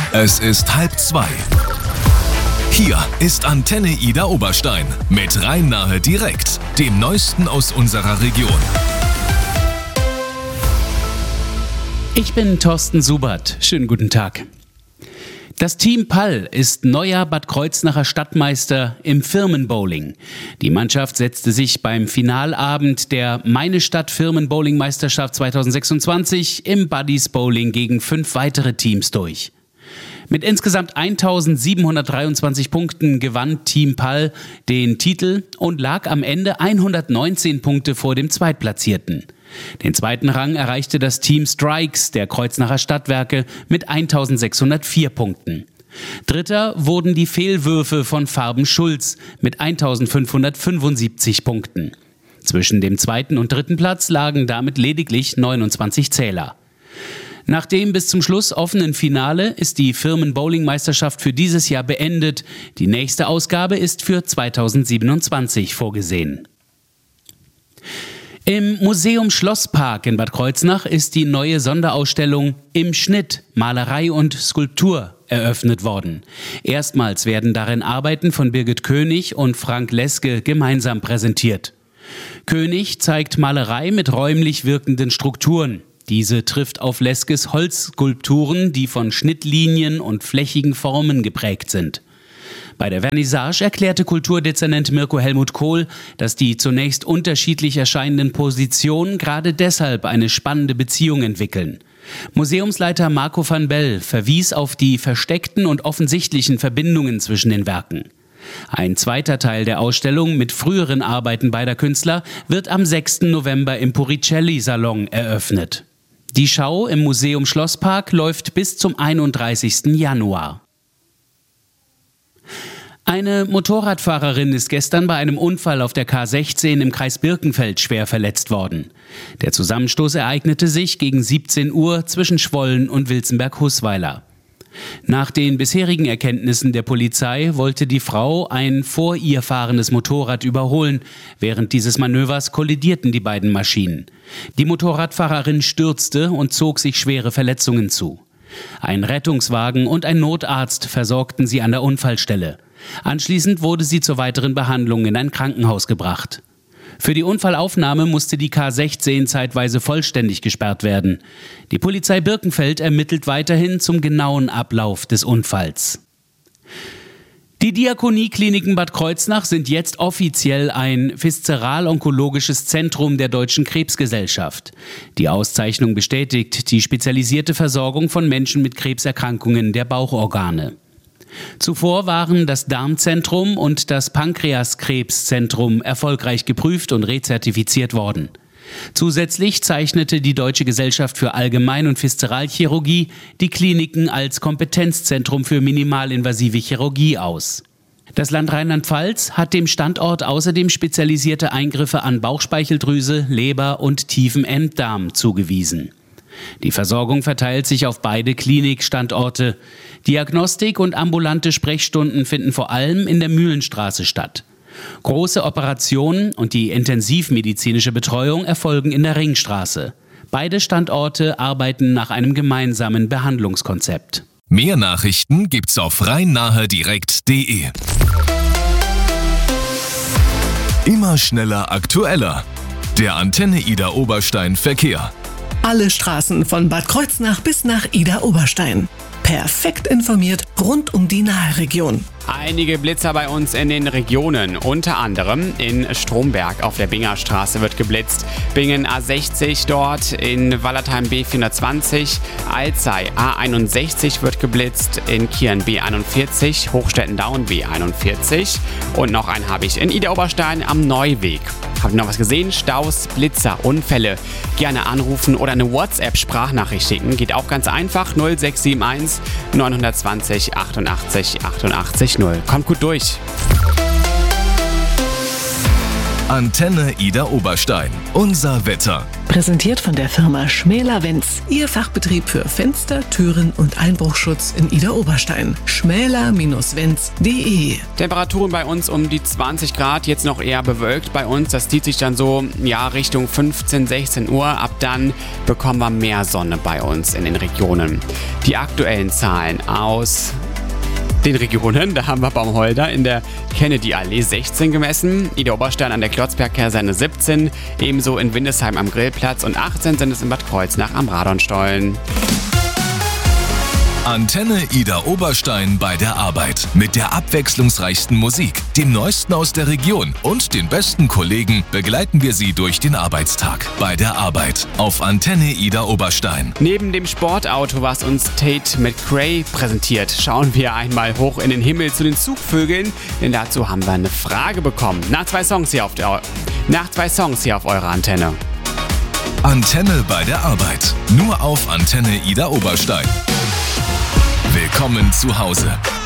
Es ist 1:30. Hier ist Antenne Ida Oberstein mit Rhein-Nahe direkt, dem Neuesten aus unserer Region. Ich bin Thorsten Subert. Schönen guten Tag. Das Team Pall ist neuer Bad Kreuznacher Stadtmeister im Firmenbowling. Die Mannschaft setzte sich beim Finalabend der Meine Stadt Firmenbowling-Meisterschaft 2026 im Buddies Bowling gegen 5 weitere Teams durch. Mit insgesamt 1723 Punkten gewann Team Pall den Titel und lag am Ende 119 Punkte vor dem Zweitplatzierten. Den zweiten Rang erreichte das Team Strikes der Kreuznacher Stadtwerke mit 1604 Punkten. Dritter wurden die Fehlwürfe von Farben Schulz mit 1575 Punkten. Zwischen dem zweiten und dritten Platz lagen damit lediglich 29 Zähler. Nach dem bis zum Schluss offenen Finale ist die Firmenbowling-Meisterschaft für dieses Jahr beendet. Die nächste Ausgabe ist für 2027 vorgesehen. Im Museum Schlosspark in Bad Kreuznach ist die neue Sonderausstellung Im Schnitt – Malerei und Skulptur eröffnet worden. Erstmals werden darin Arbeiten von Birgit König und Frank Leske gemeinsam präsentiert. König zeigt Malerei mit räumlich wirkenden Strukturen. Diese trifft auf Leskes Holzskulpturen, die von Schnittlinien und flächigen Formen geprägt sind. Bei der Vernissage erklärte Kulturdezernent Mirko Helmut Kohl, dass die zunächst unterschiedlich erscheinenden Positionen gerade deshalb eine spannende Beziehung entwickeln. Museumsleiter Marco van Bell verwies auf die versteckten und offensichtlichen Verbindungen zwischen den Werken. Ein zweiter Teil der Ausstellung mit früheren Arbeiten beider Künstler wird am 6. November im Puricelli-Salon eröffnet. Die Schau im Museum Schlosspark läuft bis zum 31. Januar. Eine Motorradfahrerin ist gestern bei einem Unfall auf der K16 im Kreis Birkenfeld schwer verletzt worden. Der Zusammenstoß ereignete sich gegen 17 Uhr zwischen Schwollen und Wilzenberg-Hußweiler. Nach den bisherigen Erkenntnissen der Polizei wollte die Frau ein vor ihr fahrendes Motorrad überholen. Während dieses Manövers kollidierten die beiden Maschinen. Die Motorradfahrerin stürzte und zog sich schwere Verletzungen zu. Ein Rettungswagen und ein Notarzt versorgten sie an der Unfallstelle. Anschließend wurde sie zur weiteren Behandlung in ein Krankenhaus gebracht. Für die Unfallaufnahme musste die K16 zeitweise vollständig gesperrt werden. Die Polizei Birkenfeld ermittelt weiterhin zum genauen Ablauf des Unfalls. Die Diakoniekliniken Bad Kreuznach sind jetzt offiziell ein viszeral-onkologisches Zentrum der Deutschen Krebsgesellschaft. Die Auszeichnung bestätigt die spezialisierte Versorgung von Menschen mit Krebserkrankungen der Bauchorgane. Zuvor waren das Darmzentrum und das Pankreaskrebszentrum erfolgreich geprüft und rezertifiziert worden. Zusätzlich zeichnete die Deutsche Gesellschaft für Allgemein- und Viszeralchirurgie die Kliniken als Kompetenzzentrum für minimalinvasive Chirurgie aus. Das Land Rheinland-Pfalz hat dem Standort außerdem spezialisierte Eingriffe an Bauchspeicheldrüse, Leber und tiefen Enddarm zugewiesen. Die Versorgung verteilt sich auf beide Klinikstandorte. Diagnostik und ambulante Sprechstunden finden vor allem in der Mühlenstraße statt. Große Operationen und die intensivmedizinische Betreuung erfolgen in der Ringstraße. Beide Standorte arbeiten nach einem gemeinsamen Behandlungskonzept. Mehr Nachrichten gibt's auf rheinnahedirekt.de. Immer schneller, aktueller. Der Antenne Ida Oberstein Verkehr. Alle Straßen von Bad Kreuznach bis nach Ida Oberstein. Perfekt informiert rund um die Nahe-Region. Einige Blitzer bei uns in den Regionen, unter anderem in Stromberg auf der Bingerstraße wird geblitzt, Bingen A60 dort, in Wallertheim B420, Alzey A61 wird geblitzt, in Kieren B41, Hochstetten-Daun B41 und noch einen habe ich in Ida Oberstein am Neuweg. Habt ihr noch was gesehen? Staus, Blitzer, Unfälle? Gerne anrufen oder eine WhatsApp-Sprachnachricht schicken. Geht auch ganz einfach. 0671 920 88 88 0. Kommt gut durch. Antenne Ida Oberstein. Unser Wetter. Präsentiert von der Firma Schmäler-Wenz. Ihr Fachbetrieb für Fenster, Türen und Einbruchschutz in Ida Oberstein. schmäler-wenz.de. Temperaturen bei uns um die 20 Grad, jetzt noch eher bewölkt bei uns. Das zieht sich dann so Richtung 15, 16 Uhr. Ab dann bekommen wir mehr Sonne bei uns in den Regionen. Die aktuellen Zahlen aus den Regionen, da haben wir Baumholder in der Kennedy-Allee 16 gemessen, Ida Oberstein an der Klotzberg-Kaserne 17, ebenso in Windesheim am Grillplatz und 18 sind es in Bad Kreuznach am Radonstollen. Antenne Ida Oberstein bei der Arbeit. Mit der abwechslungsreichsten Musik, dem Neuesten aus der Region und den besten Kollegen begleiten wir Sie durch den Arbeitstag. Bei der Arbeit auf Antenne Ida Oberstein. Neben dem Sportauto, was uns Tate McRae präsentiert, schauen wir einmal hoch in den Himmel zu den Zugvögeln, denn dazu haben wir eine Frage bekommen. Nach zwei Songs hier auf eurer Antenne. Antenne bei der Arbeit. Nur auf Antenne Ida Oberstein. Willkommen zu Hause.